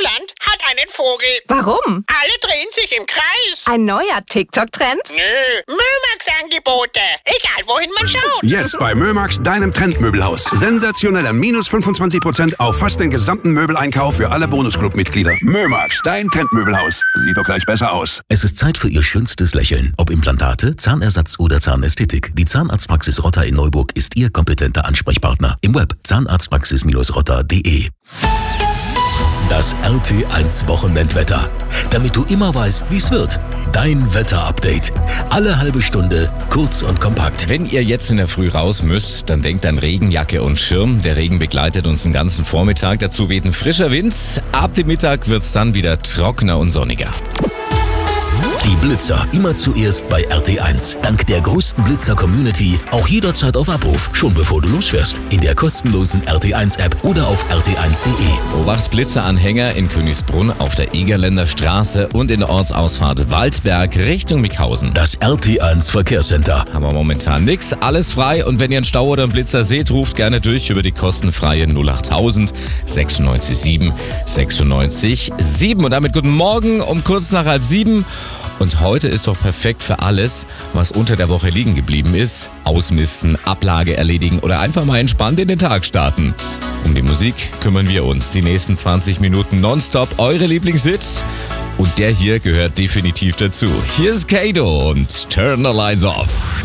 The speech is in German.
Deutschland hat einen Vogel. Warum? Alle drehen sich im Kreis. Ein neuer TikTok-Trend? Nö, Mömax-Angebote. Egal, wohin man schaut. Jetzt bei Mömax, deinem Trendmöbelhaus. Sensationelle minus 25% auf fast den gesamten Möbeleinkauf für alle Bonusclub-Mitglieder. Mömax, dein Trendmöbelhaus. Sieht doch gleich besser aus. Es ist Zeit für Ihr schönstes Lächeln. Ob Implantate, Zahnersatz oder Zahnästhetik. Die Zahnarztpraxis Rotter in Neuburg ist Ihr kompetenter Ansprechpartner. Im Web zahnarztpraxis-rotter.de. Das RT1 Wochenendwetter. Damit du immer weißt, wie es wird. Dein Wetterupdate. Alle halbe Stunde, kurz und kompakt. Wenn ihr jetzt in der Früh raus müsst, dann denkt an Regenjacke und Schirm. Der Regen begleitet uns den ganzen Vormittag. Dazu weht ein frischer Wind. Ab dem Mittag wird's dann wieder trockener und sonniger. Die Blitzer immer zuerst bei RT1. Dank der größten Blitzer-Community auch jederzeit auf Abruf, schon bevor du losfährst. In der kostenlosen RT1-App oder auf rt1.de. Obachts Blitzeranhänger in Königsbrunn auf der Egerländer Straße und in der Ortsausfahrt Waldberg Richtung Mickhausen. Das RT1 Verkehrscenter. Haben wir momentan nix, alles frei, und wenn ihr einen Stau oder einen Blitzer seht, ruft gerne durch über die kostenfreie 08000 96 7 96 7. Und damit guten Morgen um kurz nach 6:30. Und heute ist doch perfekt für alles, was unter der Woche liegen geblieben ist. Ausmisten, Ablage erledigen oder einfach mal entspannt in den Tag starten. Um die Musik kümmern wir uns die nächsten 20 Minuten nonstop. Eure Lieblingshits. Und der hier gehört definitiv dazu. Hier ist Kato und Turn the Lights Off.